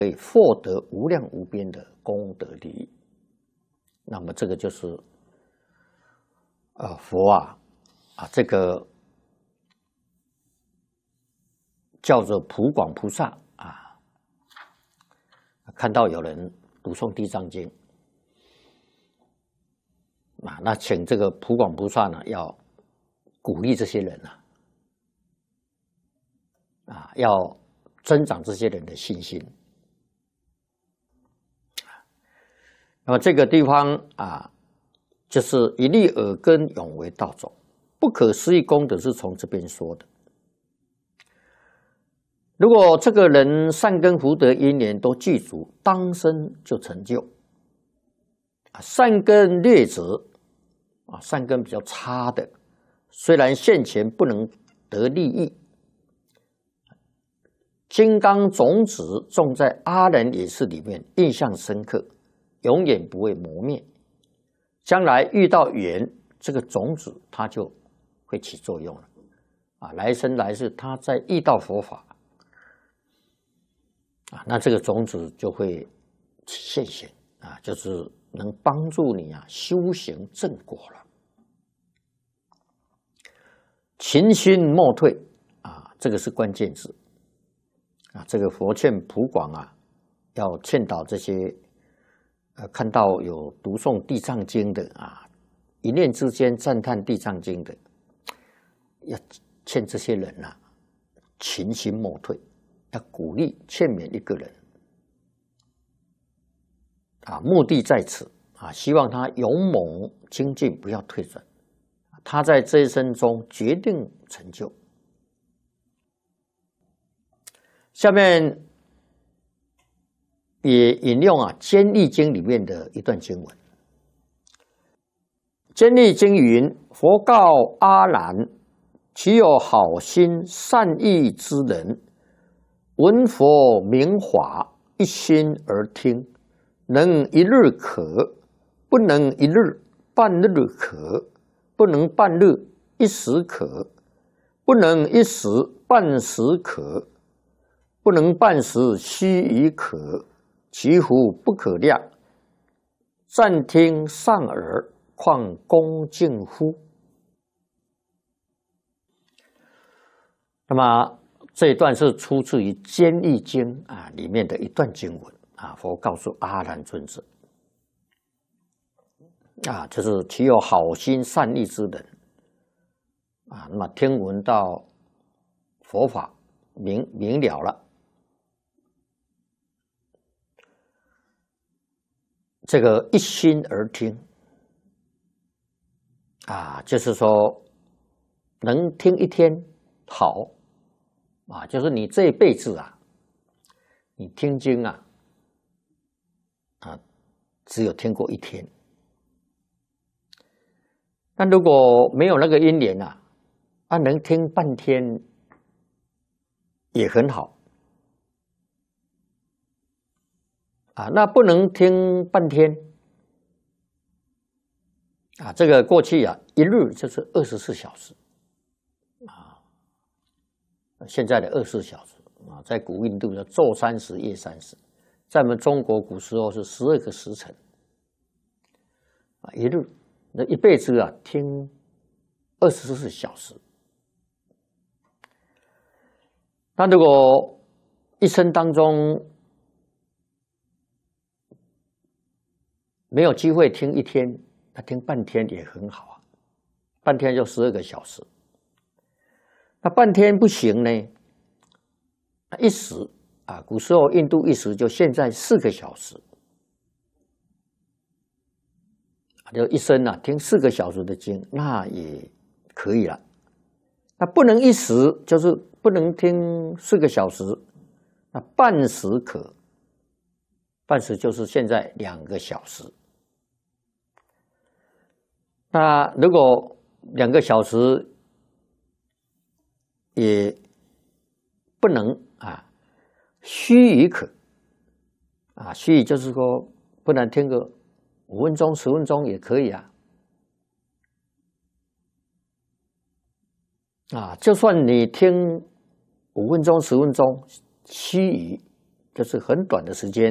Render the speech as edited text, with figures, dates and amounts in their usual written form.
可以获得无量无边的功德利益。那么这个就是佛这个叫做普广菩萨看到有人读诵地藏经那请这个普广菩萨呢要鼓励这些人要增长这些人的信心。那么这个地方就是一粒耳根永为道种，不可思议功德是从这边说的。如果这个人善根福德因缘都具足，当生就成就。善根劣者善根比较差的，虽然现前不能得利益，金刚种子种在阿人也是里面，印象深刻，永远不会磨灭。将来遇到缘，这个种子它就会起作用了来生来世，它再遇到佛法那这个种子就会现行就是能帮助你修行正果了。勤心莫退这个是关键字这个佛劝普广要劝导这些看到有读诵地藏经的一念之间赞叹地藏经的，要劝这些人勤心莫退，要鼓励劝勉一个人目的在此希望他勇猛精进，不要退转，他在这一生中决定成就。下面也引用坚立经里面的一段经文。坚立经云：佛告阿难，其有好心善意之人，闻佛名法，一心而听，能一日可，不能一日，半日可，不能半日，一时可，不能一时，半时可，不能半时，须臾可，其福不可量。暂听善耳，况恭敬乎？那么这一段是出自于《坚立经》里面的一段经文佛告诉阿难尊者就是其有好心善意之人那么听闻到佛法明了了，这个一心而听就是说能听一天好就是你这一辈子你听经只有听过一天。那如果没有那个因缘能听半天也很好那不能听半天这个过去一日就是24小时现在的24小时在古印度叫昼30夜30，在我们中国古时候是12个时辰一日，那一辈子听24小时。那如果一生当中没有机会听一天，那听半天也很好半天就12个小时。那半天不行呢，一时古时候印度一时就现在4个小时，就一生听4个小时的经，那也可以了。那不能一时，就是不能听4个小时，那半时可，半时就是现在2个小时。那如果2个小时也不能须臾可须臾就是说不能听个5分钟10分钟也可以就算你听5分钟10分钟须臾就是很短的时间。